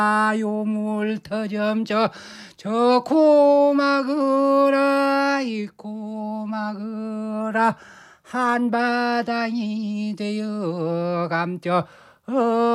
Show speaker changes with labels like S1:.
S1: 요물 터점 저 고막으라 이 고막으라 한바탕이 되어 감죠